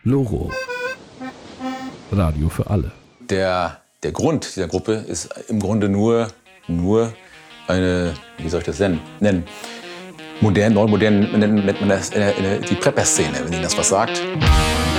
Loro. Radio für alle. Der Grund dieser Gruppe ist im Grunde nur eine, wie soll ich das nennen? Neumodern nennt man das die Prepper-Szene, wenn Ihnen das was sagt.